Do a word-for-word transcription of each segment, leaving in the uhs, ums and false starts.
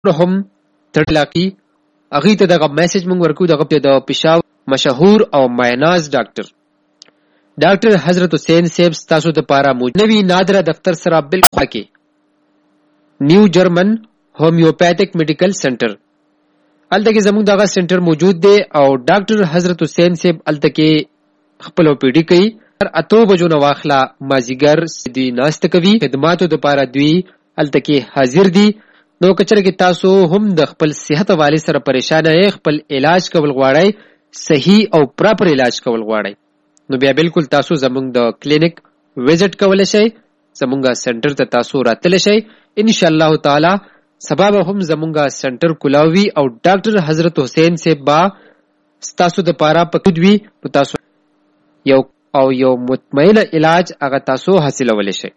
هم تړلاقي اغه ته دغه میسج مونږ ورکو دغه د پېښور مشهور او مایناز ډاکټر ډاکټر حضرت حسین صاحب تاسو د پاره نوی نادره دفتر سره بالکل کې نیو جرمن هومیوپیتھک میډیکل سنټر الته کې زموږ دغه سنټر موجود دی او ډاکټر حضرت حسین صاحب الته کې خپل او پیډي کوي تر اتو بجو نو واخلا مازیګر سدي ناست کوي خدماتو د پاره دوی الته کې حاضر دي نو کچره کې تاسو هم د خپل صحت حواله سره پریشان یې خپل علاج کول غواړئ صحیح او پراپر علاج کول غواړئ نو بیا بالکل تاسو زموږ د کلینیک وزټ کولای شئ زموږ سنټر ته تاسو راتلی شئ ان شاء الله تعالی سبب هم زموږ سنټر کولاوي او ډاکټر حضرت حسین صاحب با تاسو د پاره پکدوي نو تاسو یو او یو مطمئن علاج هغه تاسو حاصلولای شئ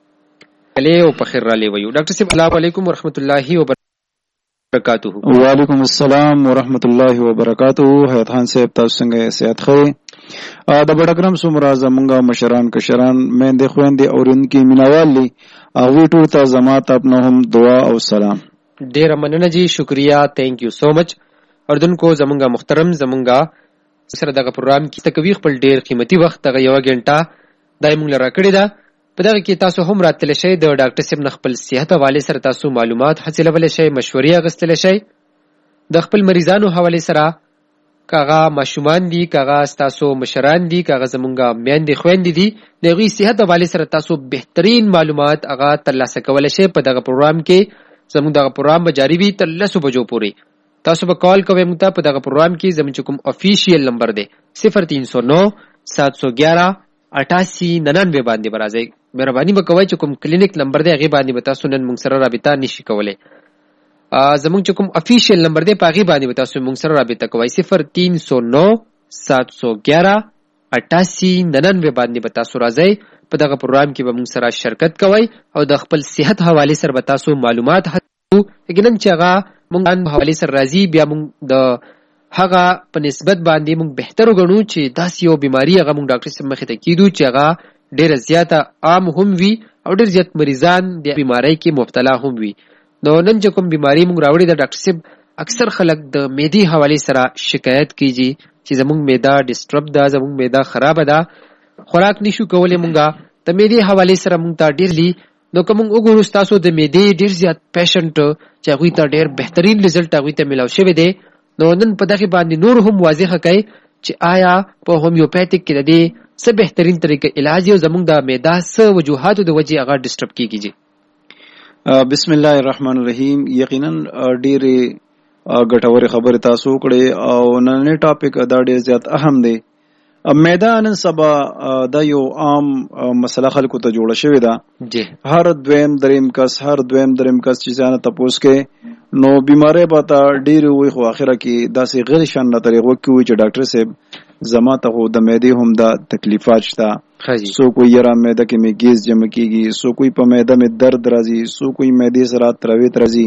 علی او بخیر علی ویو ډاکټر صاحب السلام علیکم ورحمت الله وبرکاتہ. وعلیکم السلام ورحمت الله وبرکاتہ. حیات خان صاحب تاسو څنګه صحت خو د بډګرام سومرا زمونږه مشران کشران مېندې خويندې اورونکي مینوالي او ټول ته زمات خپلهم دعا او سلام. ډیر مننه جی شکریا تھینک یو سو مچ. اردن کو زمونږه محترم زمونږه سره دغه پروګرام کې تکوي خپل ډیر قیمتي وخت دغه یو غنټه دایمون لرا کړی دا په دغه کې تاسو هم راتلی شئ د ډاکټر صاحب خپل صحت حواله سره تاسو معلومات حاصلولی شئ مشورې اخیستلی شئ د خپل مریضانو حواله سره کاغه ماشومان دي کاغه تاسو مشران دي کاغه زمونږه میندې خويندې دي د هغوی صحت حواله سره تاسو بهترین معلومات هغه ترلاسه کولی شئ په دغه پروګرام کې زموږ دغه پروګرام به جاري وي تر لسو بجو پورې تاسو به کال کوئ موږ ته په دغه پروګرام کې زموږ کوم افیشیل نمبر دی صفر تین سو نو سات سو گیارہ اٹھاسی ننانوے باندې برازئ مهرباني وکوئ چې کوم کلینیک نمبر دی هغه باندې به تاسو نن موږ سره رابطه نشئ کولی زموږ کوم افیشیل نمبر دی په هغه باندې به تاسو موږ سره رابطه کوئ صفر تین سو نو سات سو گیارہ اٹھاسی ننانوے باندې به تاسو راځئ په دغه پروګرام کې به موږ سره شرکت کوئ او د خپل صحت حواله سره به تاسو معلومات حاصلوئ یقینا چې هغه موږ په حواله سره راځي بیا موږ د هغه په نسبت باندې موږ بهتر وګڼو چې داسې یو بیماری هغه موږ ډاکټر صاحب مخې ته کیدو چې هغه ډیره زیاته عام هم وي او ډیر زیات مریضان د بیماری کې مبتلا هم وي نو نن چې کوم بیماری موږ راوړي د ډاکټر صاحب اکثر خلک د معدې حواله سره شکایت کوي چې زموږ معده ډسټرب ده زموږ معده خراب ده خوراک نشو کولای موږ د معدې حواله سره موږ ته ډیر لي نو کوم وګورو تاسو د معدې ډیر زیات پیشنټ چې هغه ته ډیر بهترین رزلټ هغه ته ملاو شوی دی نو نن په دغه باندې نور هم واضح کړئ چې آیا په هومیوپیتھک کې د دې څه بهترین طریقې علاج او زموږ د معده څه وجوهاتو د وجې هغه ډسټرب کیږي. بسم الله الرحمن الرحیم. یقینا ډېرې ګټورې خبرې تاسو کړې او نن ټاپک دا ډېر زیات اهم دی. معده نن سبا دا یو عام مسله خلکو ته جوړه شوې ده جی هر دویم دریم کس هر دویم دریم کس چې ځان تپوس کې نو بیماری به تا ډېرې وي خو اخره کې داسې غیر شان طریقو کې وي چې ډاکټر صاحب زما ته خو د معدې هم دا تکلیفات شته سو کوئی یرا معده کې مې ګیس جمع کیږي سو کوئی په معده مې درد راځي سو کوئی معدې سره ترویت راځي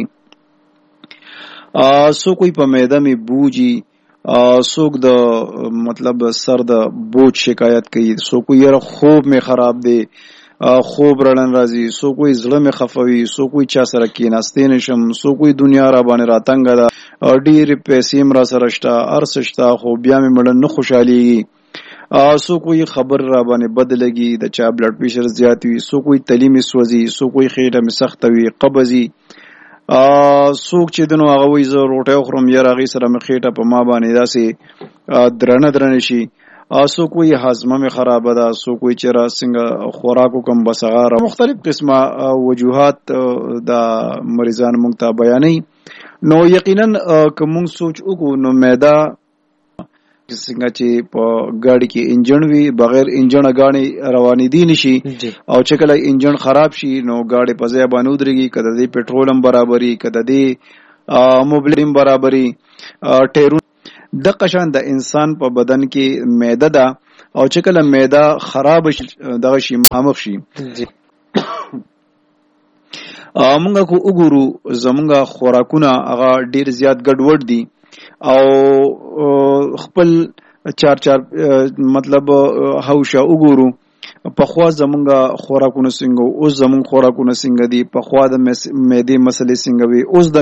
سو کوئی په معده مې بوجي سوک د مطلب سر د بوج شکایت کوي سو کوئی یرا خوب مې خراب دی خوب رړن راځي سو کوئی زړه مې خفوي سو کوئی چا سره کېناستې نشم سو کوئی دنیا را باندې راتنګه ده ډېرې پیسې م را سره شته هر څه شته خو بیا مې مړه نه خوشحالېږي سو کوئی خبر را باندې بد لګي د چا بلډ پریشر زیات وي سو کوئی تلی مې سوځي سو کوئی خېټه مې سخته وي قبض وي څوک چې دنو هغه وایي زه روټۍ خورم یاره هغې سره مې خېټه په ما باندې داسې درنه درنه شي څوک وایي هاضمه مې خرابه ده څوک وایي چې را څنګه خوراک وکړم بس هغه مختلف قسمه وجوهات د مریضان موږ ته بیانوي نو یقینا که موږ سوچ وکړو نو معده څنګه چې په ګاډي کې انجن وي بغیر انجن غاړي روانېدی نشي او چې کله انجن خراب شي نو ګاډي په ځای باندې ودرېږي کده دې پټرول هم برابري کده دې موبایل هم برابري ټیرون د قشان د انسان په بدن کې معده ده او چې کله معده خراب شي دغه شي مخ شي موږ کو وګورو زمونږه خوراکونه هغه ډیر زیات ګډوډ دي او خپل چار چار مطلب هوشا وګورو پخوا زمونږه خوراکونه څنګه اوس زمونږ خوراکونه څنګه دي پخوا د معدې مسلې څنګه وي اوس د